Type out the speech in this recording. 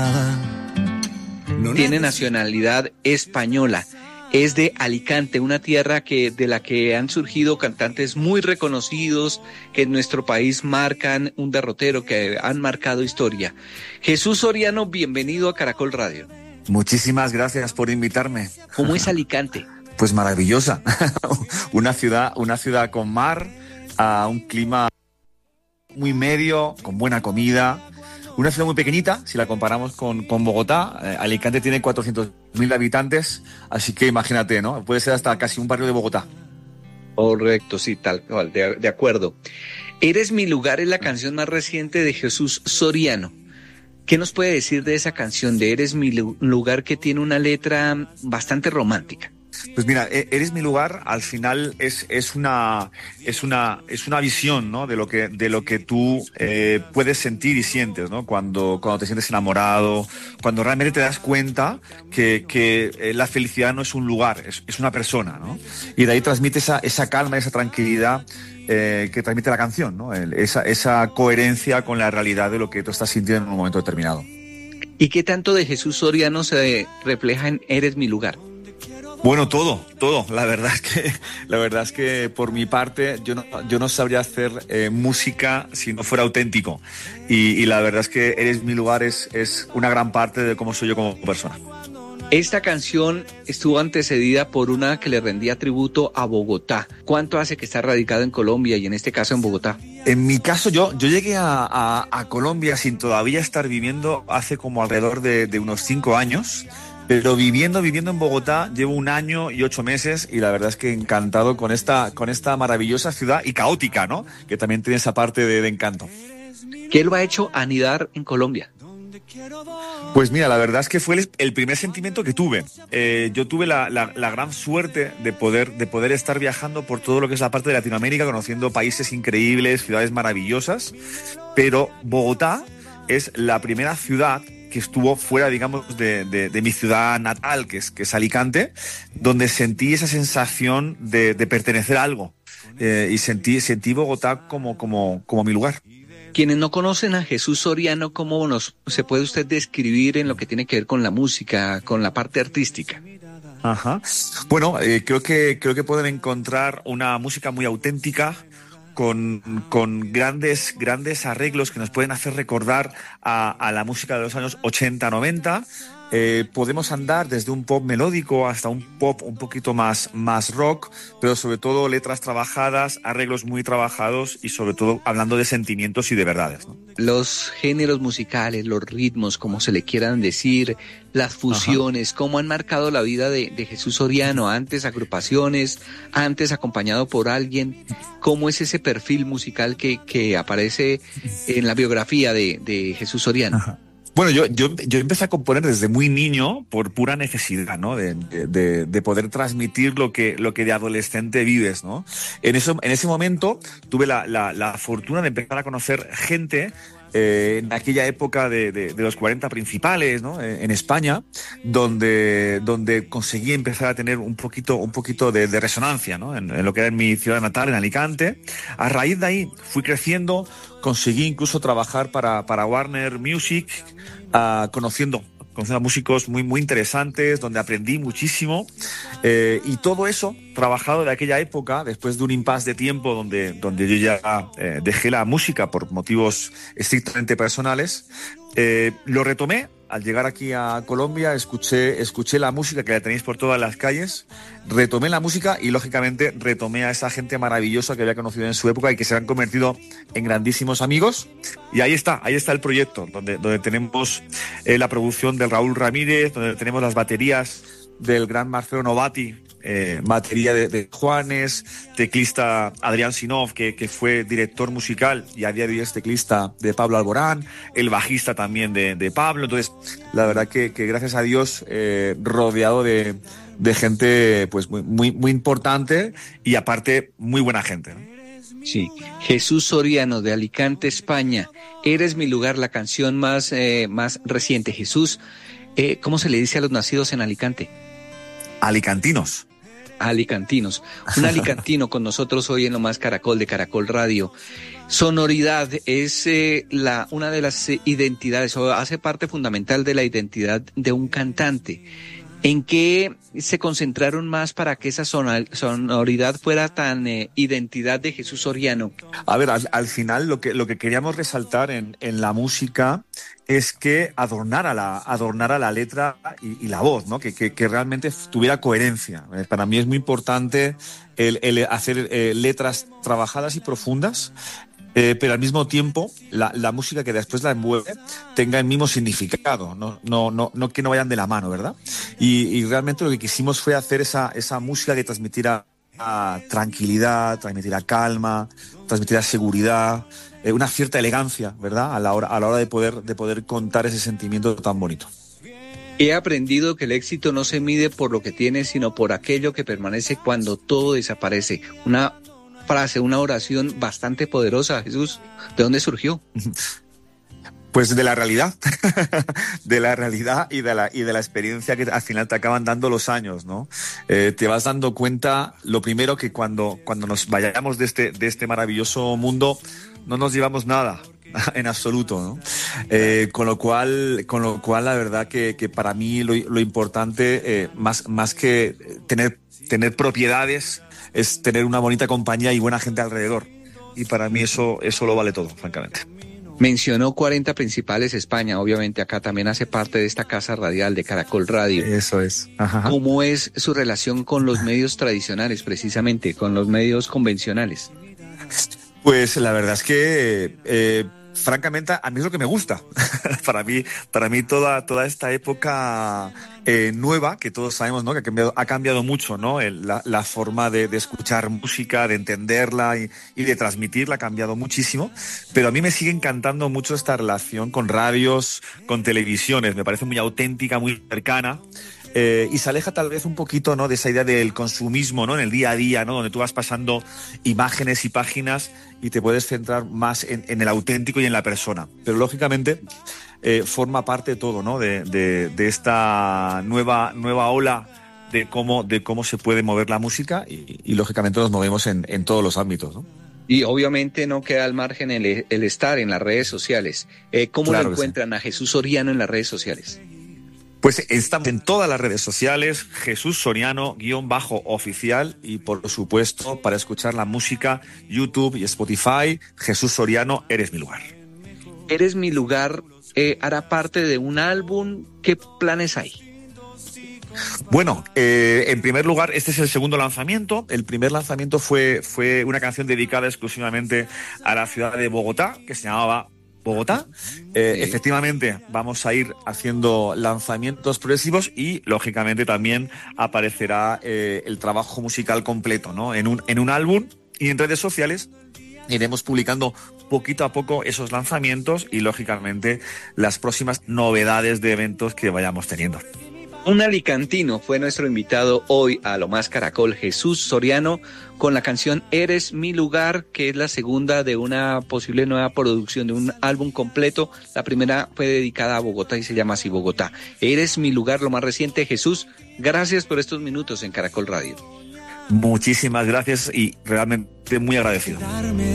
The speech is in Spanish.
Tiene nacionalidad española. Es de Alicante, una tierra de la que han surgido cantantes muy reconocidos que en nuestro país marcan un derrotero, que han marcado historia. Jesús Soriano, bienvenido a Caracol Radio. Muchísimas gracias por invitarme. ¿Cómo es Alicante? Pues maravillosa. Una ciudad con mar, un clima muy medio, con buena comida. Una ciudad muy pequeñita, si la comparamos con Bogotá. Alicante tiene 400.000 habitantes, así que imagínate, ¿no? Puede ser hasta casi un barrio de Bogotá. Correcto, sí, tal cual, de acuerdo. Eres mi lugar es la canción más reciente de Jesús Soriano. ¿Qué nos puede decir de esa canción de Eres mi lugar, que tiene una letra bastante romántica? Pues mira, Eres mi lugar al final es una visión, ¿no? de lo que tú puedes sentir y sientes, ¿no? Cuando te sientes enamorado, cuando realmente te das cuenta que la felicidad no es un lugar, es una persona, ¿no? Y de ahí transmite esa calma, esa tranquilidad que transmite la canción, ¿no? Esa coherencia con la realidad de lo que tú estás sintiendo en un momento determinado. ¿Y qué tanto de Jesús Soriano se refleja en Eres mi lugar? Bueno, todo. La verdad es que por mi parte yo no sabría hacer música si no fuera auténtico. Y la verdad es que Eres mi lugar es una gran parte de cómo soy yo como persona. Esta canción estuvo antecedida por una que le rendía tributo a Bogotá. ¿Cuánto hace que está radicado en Colombia y en este caso en Bogotá? En mi caso, yo llegué a Colombia sin todavía estar viviendo hace como alrededor de unos 5 años. Pero viviendo en Bogotá llevo 1 año y 8 meses y la verdad es que encantado con esta maravillosa ciudad y caótica, ¿no? Que también tiene esa parte de encanto. ¿Qué lo ha hecho anidar en Colombia? Pues mira, la verdad es que fue el primer sentimiento que tuve. Yo tuve la gran suerte de poder estar viajando por todo lo que es la parte de Latinoamérica, conociendo países increíbles, ciudades maravillosas, pero Bogotá es la primera ciudad que estuvo fuera, digamos, de mi ciudad natal, que es Alicante, donde sentí esa sensación de pertenecer a algo. Y sentí Bogotá como mi lugar. Quienes no conocen a Jesús Soriano, ¿cómo se puede usted describir en lo que tiene que ver con la música, con la parte artística? Ajá. Bueno, creo que pueden encontrar una música muy auténtica, con grandes arreglos que nos pueden hacer recordar a la música de los años 80-90. Podemos andar desde un pop melódico hasta un pop un poquito más rock, pero sobre todo letras trabajadas, arreglos muy trabajados y sobre todo hablando de sentimientos y de verdades, ¿no? Los géneros musicales, los ritmos, como se le quieran decir, las fusiones, cómo han marcado la vida de Jesús Soriano, antes agrupaciones, antes acompañado por alguien. ¿Cómo es ese perfil musical que aparece en la biografía de Jesús Soriano? Ajá. Bueno, yo empecé a componer desde muy niño por pura necesidad, ¿no? De poder transmitir lo que de adolescente vives, ¿no? En ese momento tuve la fortuna de empezar a conocer gente en aquella época de los 40 principales, ¿no? En España, donde conseguí empezar a tener un poquito de resonancia, ¿no? En lo que era mi ciudad natal, en Alicante. A raíz de ahí fui creciendo, conseguí incluso trabajar para Warner Music, conociendo a músicos muy interesantes, donde aprendí muchísimo, y todo eso trabajado de aquella época, después de un impasse de tiempo donde yo ya dejé la música por motivos estrictamente personales, lo retomé. Al llegar aquí a Colombia escuché la música que la tenéis por todas las calles, retomé la música y lógicamente retomé a esa gente maravillosa que había conocido en su época y que se han convertido en grandísimos amigos. Y ahí está el proyecto, donde tenemos la producción del Raúl Ramírez, donde tenemos las baterías del gran Marcelo Novati, batería de Juanes, teclista Adrián Sinov, que fue director musical y a día de hoy es teclista de Pablo Alborán, el bajista también de Pablo. Entonces, la verdad que gracias a Dios, rodeado de gente pues muy importante y aparte muy buena gente, ¿no? Sí, Jesús Soriano de Alicante, España. Eres mi lugar, la canción más reciente. Jesús, ¿cómo se le dice a los nacidos en Alicante? Alicantinos. alicantinos. Un alicantino con nosotros hoy en Lo Más Caracol de Caracol Radio. Sonoridad es una de las identidades, o hace parte fundamental de la identidad de un cantante. ¿En qué se concentraron más para que esa sonoridad fuera tan identidad de Jesús Soriano? A ver, al final lo que queríamos resaltar en la música es que adornara la letra y la voz, ¿no? Que realmente tuviera coherencia. Para mí es muy importante el hacer letras trabajadas y profundas, pero al mismo tiempo la música que después la envuelve tenga el mismo significado, no que no vayan de la mano, ¿verdad? Y realmente lo que quisimos fue hacer esa música que transmitiera tranquilidad, transmitiera calma, transmitiera seguridad, una cierta elegancia, ¿verdad? A la hora de poder contar ese sentimiento tan bonito. He aprendido que el éxito no se mide por lo que tienes, sino por aquello que permanece cuando todo desaparece. Una frase, una oración bastante poderosa, Jesús. ¿De dónde surgió? Pues de la realidad, de la realidad y de la experiencia que al final te acaban dando los años, ¿no? Te vas dando cuenta, lo primero, que cuando nos vayamos de este maravilloso mundo, no nos llevamos nada. En absoluto, ¿no? Con lo cual la verdad que para mí lo importante, más que tener propiedades, es tener una bonita compañía y buena gente alrededor. Y para mí eso lo vale todo, francamente. Mencionó 40 Principales España, obviamente acá también hace parte de esta casa radial de Caracol Radio. Eso es. Ajá. ¿Cómo es su relación con los medios tradicionales, precisamente, con los medios convencionales? Pues la verdad es que francamente a mí es lo que me gusta. para mí toda esta época nueva, que todos sabemos, ¿no? Que ha cambiado mucho, ¿no? La forma de escuchar música, de entenderla y de transmitirla ha cambiado muchísimo, pero a mí me sigue encantando mucho esta relación con radios, con televisiones. Me parece muy auténtica, muy cercana. Y se aleja tal vez un poquito, ¿no? De esa idea del consumismo, ¿no? En el día a día, ¿no? Donde tú vas pasando imágenes y páginas y te puedes centrar más en el auténtico y en la persona. Pero lógicamente forma parte de todo, ¿no? De esta nueva ola de cómo se puede mover la música y lógicamente nos movemos en todos los ámbitos, ¿no? Y obviamente no queda al margen el estar en las redes sociales. ¿Cómo Claro lo encuentran a Jesús Soriano en las redes sociales? Pues estamos en todas las redes sociales, Jesús Soriano _oficial, y por supuesto, para escuchar la música, YouTube y Spotify, Jesús Soriano, Eres mi lugar. Eres mi lugar, hará parte de un álbum. ¿Qué planes hay? Bueno, en primer lugar, este es el segundo lanzamiento. El primer lanzamiento fue una canción dedicada exclusivamente a la ciudad de Bogotá, que se llamaba Bogotá. Efectivamente, vamos a ir haciendo lanzamientos progresivos y, lógicamente, también aparecerá el trabajo musical completo, ¿no? En un álbum, y en redes sociales iremos publicando poquito a poco esos lanzamientos y, lógicamente, las próximas novedades de eventos que vayamos teniendo. Un alicantino fue nuestro invitado hoy a Lo Más Caracol, Jesús Soriano, con la canción Eres mi lugar, que es la segunda de una posible nueva producción de un álbum completo. La primera fue dedicada a Bogotá y se llama así, Bogotá. Eres mi lugar, lo más reciente. Jesús, gracias por estos minutos en Caracol Radio. Muchísimas gracias y realmente muy agradecido.